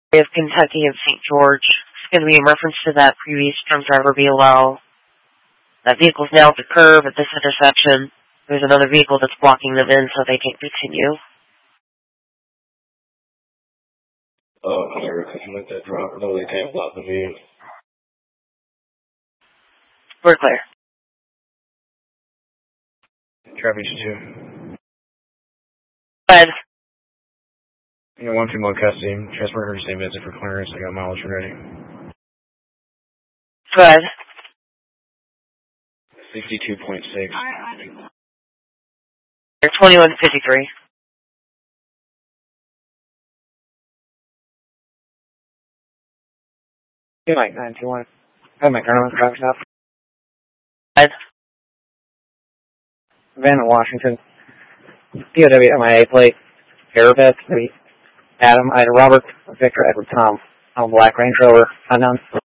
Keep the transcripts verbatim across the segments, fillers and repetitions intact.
of Kentucky and Saint George. It's going to be in reference to that previous drunk driver B L L. That vehicle's now at the curb at this intersection. There's another vehicle that's blocking them in so they can't continue. Oh, I never could let that drop. No, they can't block the view. We're clear. Traffic two. Go ahead. You know, one female custody. Transport her to state visit for clearance. I got mileage ready. Go ahead. sixty-two point six. They're twenty-one fifty-three. Good night, nine two one. I have my tournament driver stop. Go ahead. Van in Washington. P O W M I A plate. Parapet. Adam, Ida Robert, Victor Edward Tom. I'm a black Range Rover. Unknown.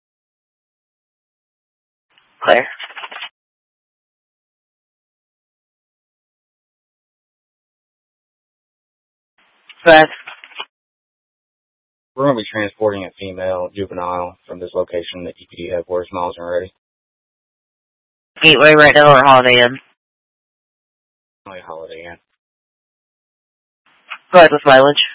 Clear. Go ahead. We're going to be transporting a female juvenile from this location to E P D headquarters. Miles are ready. Gateway right now or Holiday Inn? Only Holiday Inn. Go ahead with mileage.